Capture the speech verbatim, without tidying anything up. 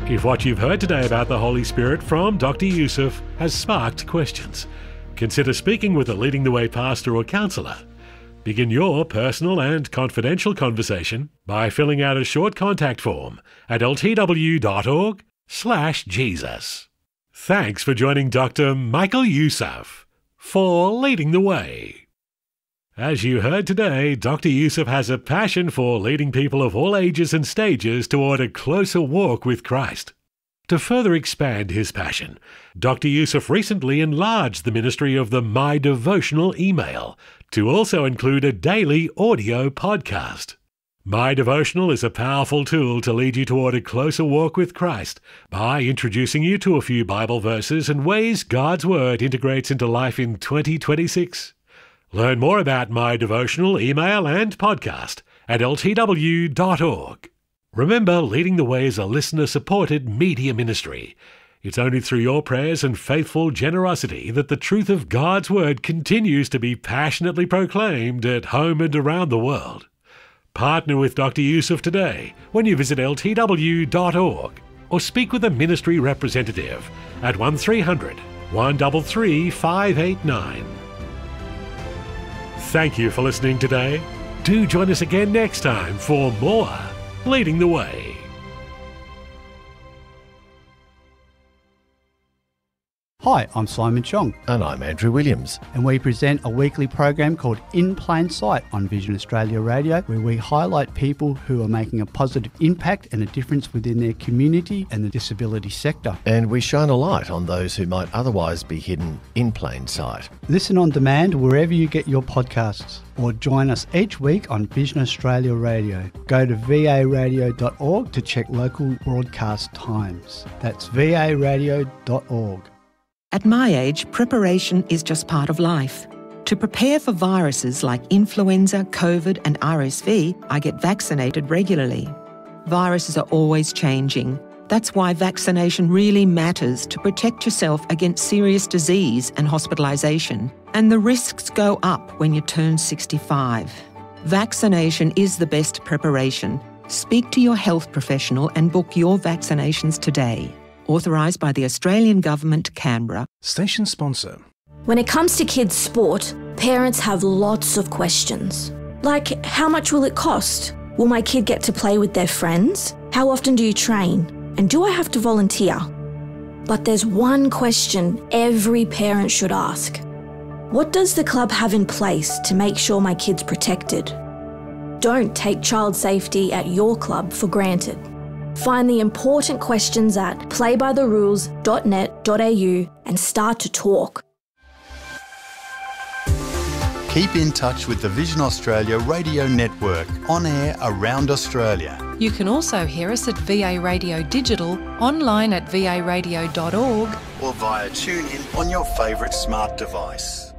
If what you've heard today about the Holy Spirit from Doctor Youssef has sparked questions, consider speaking with a Leading the Way pastor or counsellor. Begin your personal and confidential conversation by filling out a short contact form at ltw.org slash Jesus. Thanks for joining Doctor Michael Youssef for Leading the Way. As you heard today, Doctor Youssef has a passion for leading people of all ages and stages toward a closer walk with Christ. To further expand his passion, Doctor Youssef recently enlarged the ministry of the My Devotional email to also include a daily audio podcast. My Devotional is a powerful tool to lead you toward a closer walk with Christ by introducing you to a few Bible verses and ways God's Word integrates into life in twenty twenty-six. Learn more about My Devotional email and podcast at l t w dot org. Remember, Leading the Way is a listener-supported media ministry. It's only through your prayers and faithful generosity that the truth of God's Word continues to be passionately proclaimed at home and around the world. Partner with Doctor Youssef today when you visit l t w dot org or speak with a ministry representative at one three hundred, one three three, five eight nine. Thank you for listening today. Do join us again next time for more Leading the Way. Hi, I'm Simon Chong. And I'm Andrew Williams. And we present a weekly program called In Plain Sight on Vision Australia Radio, where we highlight people who are making a positive impact and a difference within their community and the disability sector. And we shine a light on those who might otherwise be hidden in plain sight. Listen on demand wherever you get your podcasts, or join us each week on Vision Australia Radio. Go to v a radio dot org to check local broadcast times. That's v a radio dot org. At my age, preparation is just part of life. To prepare for viruses like influenza, COVID and R S V, I get vaccinated regularly. Viruses are always changing. That's why vaccination really matters to protect yourself against serious disease and hospitalisation. And the risks go up when you turn sixty-five. Vaccination is the best preparation. Speak to your health professional and book your vaccinations today. Authorised by the Australian Government, Canberra. Station sponsor. When it comes to kids' sport, parents have lots of questions. Like, how much will it cost? Will my kid get to play with their friends? How often do you train? And do I have to volunteer? But there's one question every parent should ask. What does the club have in place to make sure my kid's protected? Don't take child safety at your club for granted. Find the important questions at play by the rules dot net dot a u and start to talk. Keep in touch with the Vision Australia Radio Network, on air around Australia. You can also hear us at V A Radio Digital, online at v a radio dot org or via TuneIn on your favourite smart device.